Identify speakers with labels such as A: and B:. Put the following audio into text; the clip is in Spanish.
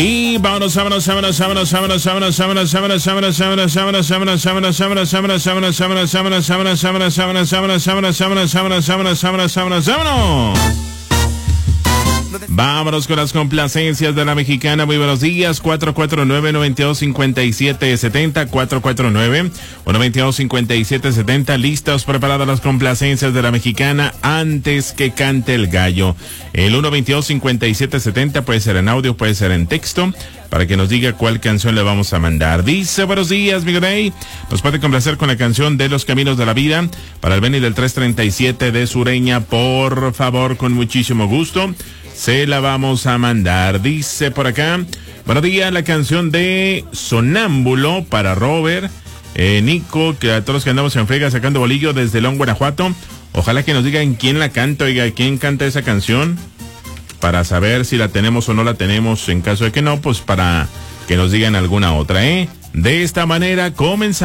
A: Y vámonos. Vámonos con las complacencias de la mexicana. Muy buenos días. 449-925770. 449-925770. Listos, preparadas las complacencias de la mexicana antes que cante el gallo. El 122-5770 puede ser en audio, puede ser en texto, para que nos diga cuál canción le vamos a mandar. Dice, buenos días, mi rey. Nos puede complacer con la canción de Los Caminos de la Vida para el Beni del 337 de Sureña, por favor, con muchísimo gusto. Se la vamos a mandar. Dice por acá, buenos días, la canción de Sonámbulo para Robert, Nico, que a todos los que andamos en frega sacando bolillo desde León, Guanajuato. Ojalá que nos digan quién la canta, oiga, quién canta esa canción, para saber si la tenemos o no la tenemos. En caso de que no, pues para que nos digan alguna otra, De esta manera comenzamos.